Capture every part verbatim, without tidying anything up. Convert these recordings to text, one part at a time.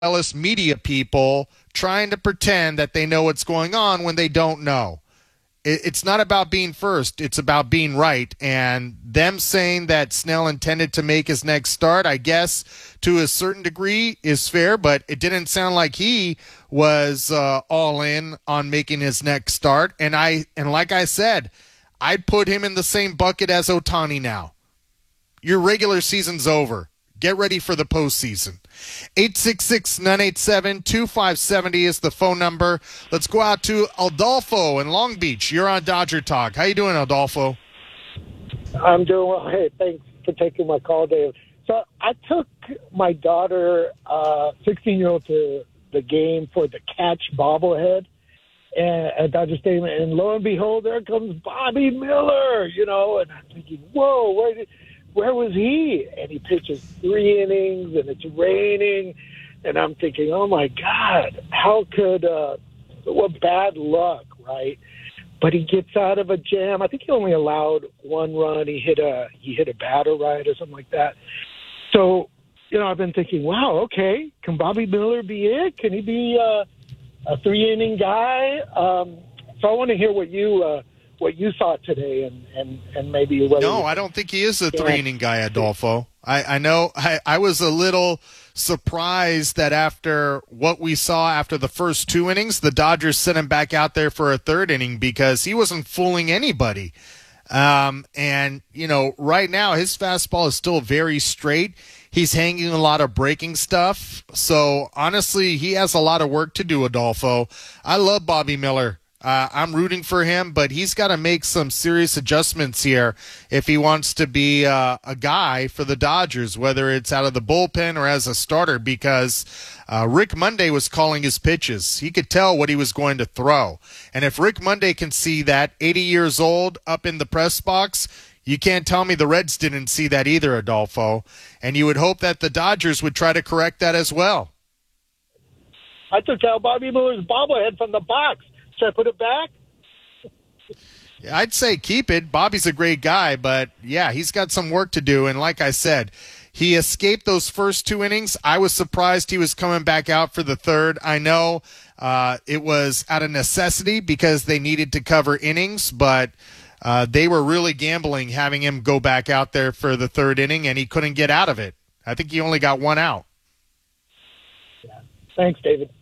jealous media people trying to pretend that they know what's going on when they don't know. It's not about being first. It's about being right. And them saying that Snell intended to make his next start, I guess, to a certain degree is fair, but it didn't sound like he was uh, all in on making his next start. And I and like I said, I'd put him in the same bucket as Ohtani now. Your regular season's over. Get ready for the postseason. eight six six, nine eight seven, two five seven zero is the phone number. Let's go out to Adolfo in Long Beach. You're on Dodger Talk. How you doing, Adolfo? I'm doing well. Hey, thanks for taking my call, Dave. So I took my daughter, uh, sixteen-year-old, to the game for the Catch bobblehead and, at Dodger Stadium, and lo and behold, there comes Bobby Miller, you know, and I'm thinking, whoa, where did – where was he? And he pitches three innings, and it's raining. And I'm thinking, oh, my God, how could uh, – what bad luck, right? But he gets out of a jam. I think he only allowed one run. He hit a he hit a batter right or something like that. So, you know, I've been thinking, wow, okay, can Bobby Miller be it? Can he be uh, a three-inning guy? Um, so I want to hear what you uh, – what you saw today, and, and, and maybe whether No, I don't think he is a three-inning guy, Adolfo. I, I know I, I was a little surprised that after what we saw after the first two innings, the Dodgers sent him back out there for a third inning because he wasn't fooling anybody. Um, and, you know, right now his fastball is still very straight. He's hanging a lot of breaking stuff. So, honestly, he has a lot of work to do, Adolfo. I love Bobby Miller. Uh, I'm rooting for him, but he's got to make some serious adjustments here if he wants to be uh, a guy for the Dodgers, whether it's out of the bullpen or as a starter, because uh, Rick Monday was calling his pitches. He could tell what he was going to throw. And if Rick Monday can see that, eighty years old, up in the press box, you can't tell me the Reds didn't see that either, Adolfo. And you would hope that the Dodgers would try to correct that as well. I took out Bobby Miller's bobblehead from the box. Should I put it back? Yeah, I'd say keep it. Bobby's a great guy, but, yeah, he's got some work to do. And like I said, he escaped those first two innings. I was surprised he was coming back out for the third. I know uh, it was out of necessity because they needed to cover innings, but uh, they were really gambling having him go back out there for the third inning, and he couldn't get out of it. I think he only got one out. Yeah. Thanks, David.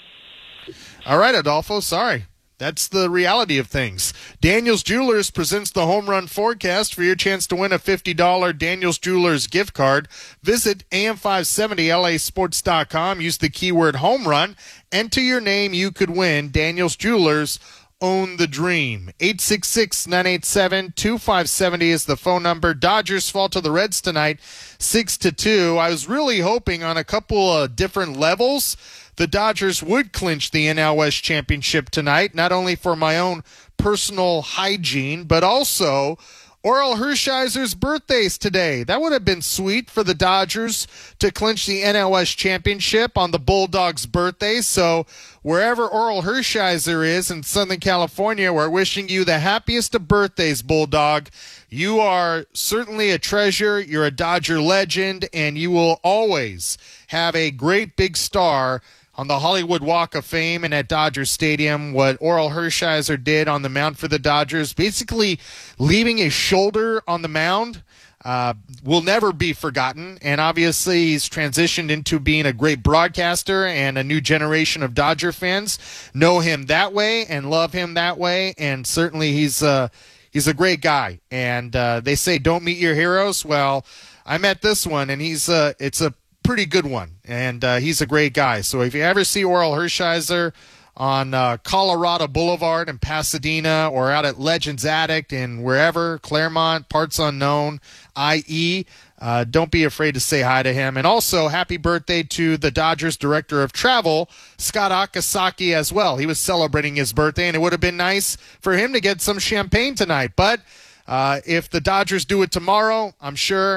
All right, Adolfo, sorry. That's the reality of things. Daniels Jewelers presents the Home Run Forecast for your chance to win a fifty dollars Daniels Jewelers gift card. Visit A M five seventy L A sports dot com. Use the keyword home run. Enter your name. You could win. Daniels Jewelers, own the dream. eight six six, nine eight seven, two five seven zero is the phone number. Dodgers fall to the Reds tonight, six to two. I was really hoping on a couple of different levels the Dodgers would clinch the N L West championship tonight, not only for my own personal hygiene, but also Orel Hershiser's birthday's today. That would have been sweet for the Dodgers to clinch the N L West championship on the Bulldogs' birthday. So wherever Orel Hershiser is in Southern California, we're wishing you the happiest of birthdays, Bulldog. You are certainly a treasure. You're a Dodger legend, and you will always have a great big star on the Hollywood Walk of Fame and at Dodger Stadium. What Orel Hershiser did on the mound for the Dodgers, basically leaving his shoulder on the mound, uh, will never be forgotten. And obviously he's transitioned into being a great broadcaster, and a new generation of Dodger fans know him that way and love him that way. And certainly he's uh, he's a great guy. And uh, they say don't meet your heroes. Well, I met this one, and he's uh, it's a pretty good one, and uh, he's a great guy. So if you ever see Orel Hershiser on uh, Colorado Boulevard in Pasadena, or out at Legends Attic and wherever, Claremont, parts unknown, that is, uh, don't be afraid to say hi to him. And also, happy birthday to the Dodgers Director of Travel, Scott Akasaki, as well. He was celebrating his birthday, and it would have been nice for him to get some champagne tonight. But uh, if the Dodgers do it tomorrow, I'm sure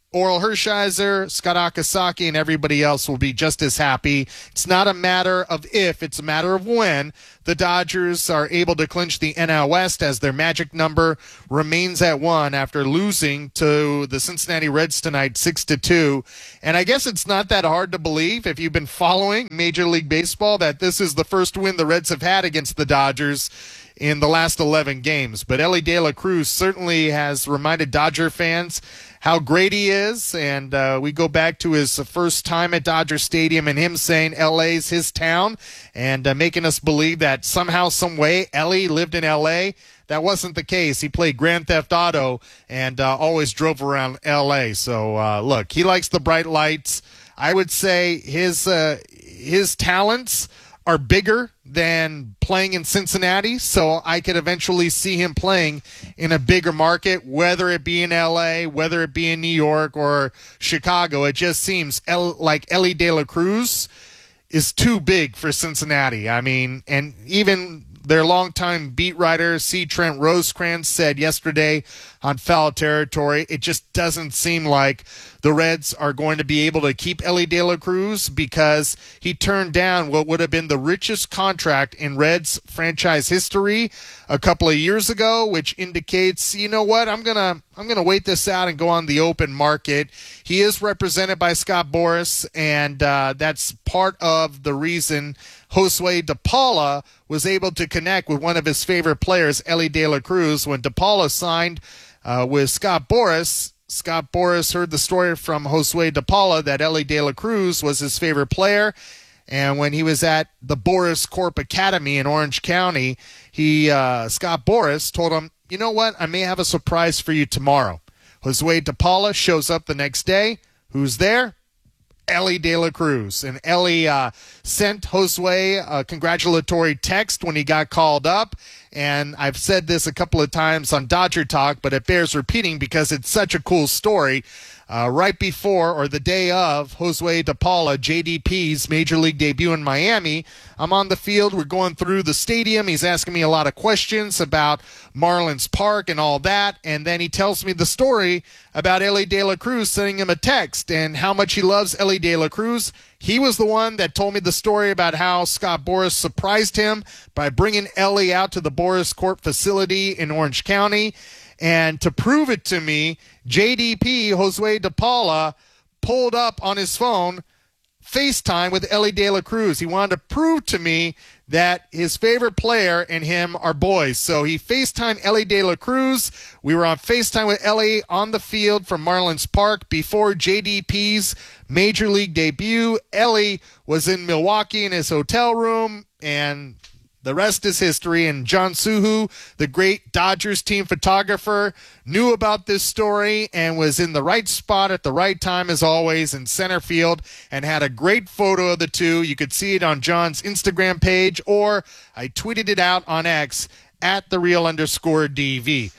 Oral Hershiser, Scott Akasaki, and everybody else will be just as happy. It's not a matter of if, it's a matter of when the Dodgers are able to clinch the N L West, as their magic number remains at one after losing to the Cincinnati Reds tonight six to two. And I guess it's not that hard to believe, if you've been following Major League Baseball, that this is the first win the Reds have had against the Dodgers in the last eleven games. But Elly De La Cruz certainly has reminded Dodger fans how great he is, and uh, we go back to his first time at Dodger Stadium and him saying L A's his town, and uh, making us believe that somehow, some way, Elly lived in L A. That wasn't the case. He played Grand Theft Auto and uh, always drove around L A. So, uh, look, he likes the bright lights. I would say his uh, his talents are bigger than playing in Cincinnati, so I could eventually see him playing in a bigger market, whether it be in L A, whether it be in New York or Chicago. It just seems El- like Elly De La Cruz is too big for Cincinnati. I mean, and even their longtime beat writer, C. Trent Rosecrans, said yesterday on Foul Territory, it just doesn't seem like the Reds are going to be able to keep Elly De La Cruz, because he turned down what would have been the richest contract in Reds franchise history a couple of years ago, which indicates, you know what, I'm gonna I'm gonna wait this out and go on the open market. He is represented by Scott Boras, and uh, that's part of the reason Josue De Paula was able to connect with one of his favorite players, Elly De La Cruz. When De Paula signed uh, with Scott Boras, Scott Boras heard the story from Josue De Paula that Elly De La Cruz was his favorite player. And when he was at the Boras Corp Academy in Orange County, he uh, Scott Boras told him, you know what, I may have a surprise for you tomorrow. Josue De Paula shows up the next day. Who's there? Elly De La Cruz. And Elly uh, sent Josue a congratulatory text when he got called up. And I've said this a couple of times on Dodger Talk, but it bears repeating because it's such a cool story. Uh, right before or the day of Josue De Paula, J D P's Major League debut in Miami, I'm on the field. We're going through the stadium. He's asking me a lot of questions about Marlins Park and all that. And then he tells me the story about Elly De La Cruz sending him a text and how much he loves Elly De La Cruz. He was the one that told me the story about how Scott Boras surprised him by bringing Elly out to the Boras Corp facility in Orange County. And to prove it to me, J D P, Josue De Paula, pulled up on his phone FaceTime with Elly De La Cruz. He wanted to prove to me that his favorite player and him are boys. So he FaceTimed Elly De La Cruz. We were on FaceTime with Elly on the field from Marlins Park before J D P's Major League debut. Elly was in Milwaukee in his hotel room, and the rest is history. And John Suhu, the great Dodgers team photographer, knew about this story and was in the right spot at the right time, as always, in center field, and had a great photo of the two. You could see it on John's Instagram page, or I tweeted it out on X at the real underscore DV.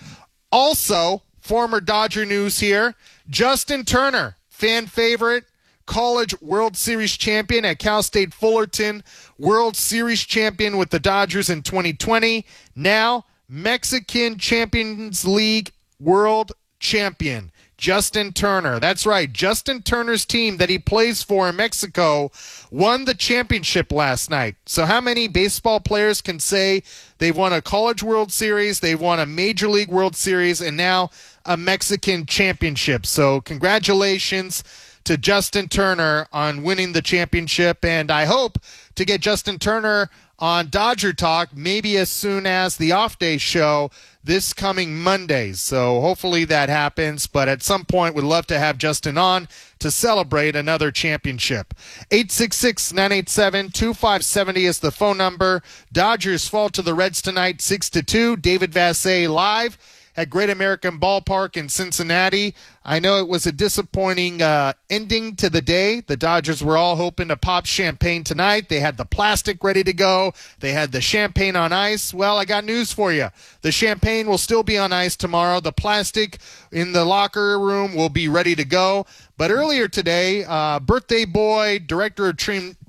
Also, former Dodger news here, Justin Turner, fan favorite, College World Series champion at Cal State Fullerton, World Series champion with the Dodgers in twenty twenty, now Mexican Champions League World Champion, Justin Turner. That's right, Justin Turner's team that he plays for in Mexico won the championship last night. So how many baseball players can say they've won a College World Series, they've won a Major League World Series, and now a Mexican championship? So congratulations to Justin Turner on winning the championship, and I hope to get Justin Turner on Dodger Talk maybe as soon as the off-day show this coming Monday. So hopefully that happens, but at some point we'd love to have Justin on to celebrate another championship. eight six six, nine eight seven, two five seven zero is the phone number. Dodgers fall to the Reds tonight six to two. David Vassegh live at Great American Ballpark in Cincinnati. I know it was a disappointing uh, ending to the day. The Dodgers were all hoping to pop champagne tonight. They had the plastic ready to go. They had the champagne on ice. Well, I got news for you. The champagne will still be on ice tomorrow. The plastic in the locker room will be ready to go. But earlier today, uh, birthday boy, director of team,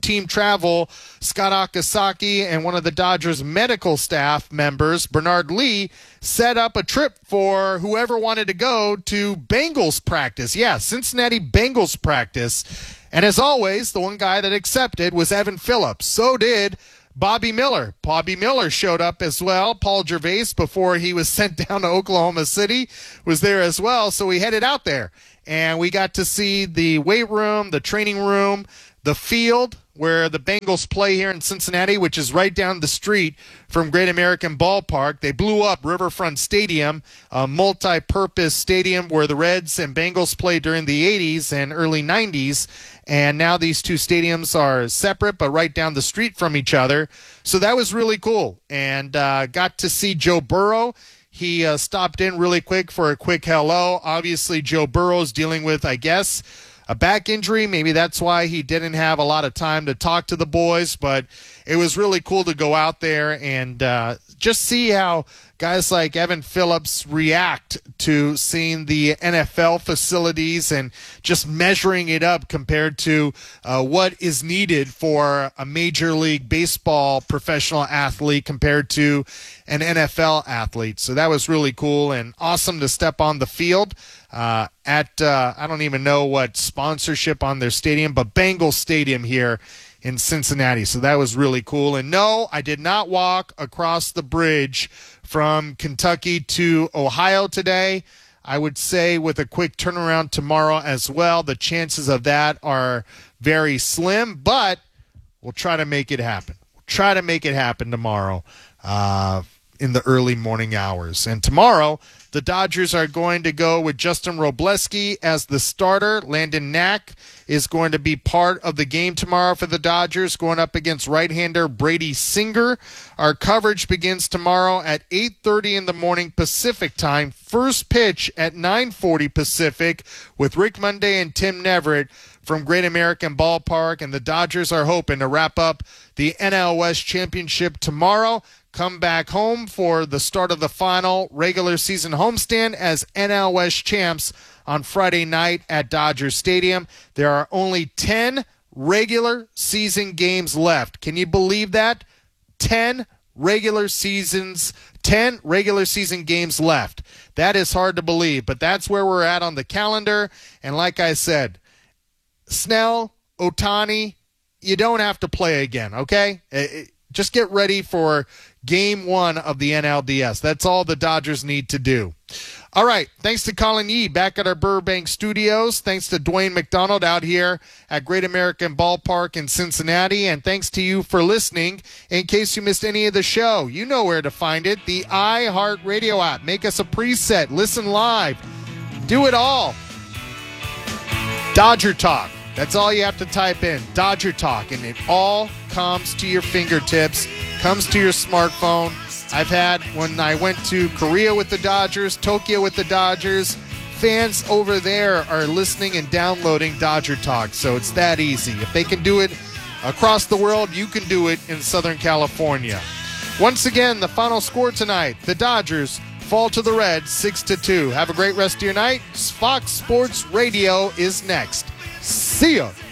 team travel, Scott Akasaki and one of the Dodgers medical staff members, Bernard Lee, set up a trip for whoever wanted to go to Bengals practice. Yeah, Cincinnati Bengals practice. And as always, the one guy that accepted was Evan Phillips. So did Bobby Miller. Bobby Miller showed up as well. Paul Gervais, before he was sent down to Oklahoma City, was there as well. So we headed out there, and we got to see the weight room, the training room, the field where the Bengals play here in Cincinnati, which is right down the street from Great American Ballpark. They blew up Riverfront Stadium, a multi-purpose stadium where the Reds and Bengals played during the eighties and early nineties. And now these two stadiums are separate, but right down the street from each other. So that was really cool. And uh, got to see Joe Burrow. He uh, stopped in really quick for a quick hello. Obviously, Joe Burrow's dealing with, I guess, a back injury. Maybe that's why he didn't have a lot of time to talk to the boys. But it was really cool to go out there and uh, just see how guys like Evan Phillips react to seeing the N F L facilities and just measuring it up compared to uh, what is needed for a Major League Baseball professional athlete compared to an N F L athlete. So that was really cool and awesome to step on the field uh, at, uh, I don't even know what sponsorship on their stadium, but Bengals Stadium here in Cincinnati. So that was really cool. And no, I did not walk across the bridge from Kentucky to Ohio today. I would say with a quick turnaround tomorrow as well, the chances of that are very slim, but we'll try to make it happen. We'll try to make it happen tomorrow uh, in the early morning hours. And tomorrow, the Dodgers are going to go with Justin Robleski as the starter. Landon Knack is going to be part of the game tomorrow for the Dodgers, going up against right-hander Brady Singer. Our coverage begins tomorrow at eight thirty in the morning Pacific time. First pitch at nine forty Pacific with Rick Monday and Tim Neverett from Great American Ballpark. And the Dodgers are hoping to wrap up the N L West Championship tomorrow, come back home for the start of the final regular season homestand as N L West champs on Friday night at Dodger Stadium. There are only ten regular season games left. Can you believe that? ten regular seasons, ten regular season games left. That is hard to believe, but that's where we're at on the calendar. And like I said, Snell, Ohtani, you don't have to play again, okay? It, Just get ready for game one of the N L D S. That's all the Dodgers need to do. All right. Thanks to Colin Yee back at our Burbank studios. Thanks to Dwayne McDonald out here at Great American Ballpark in Cincinnati. And thanks to you for listening. In case you missed any of the show, you know where to find it. The iHeartRadio app. Make us a preset. Listen live. Do it all. Dodger Talk. That's all you have to type in, Dodger Talk, and it all comes to your fingertips, comes to your smartphone. I've had, when I went to Korea with the Dodgers, Tokyo with the Dodgers, fans over there are listening and downloading Dodger Talk, so it's that easy. If they can do it across the world, you can do it in Southern California. Once again, the final score tonight, the Dodgers fall to the Reds six to two. Have a great rest of your night. Fox Sports Radio is next. See ya.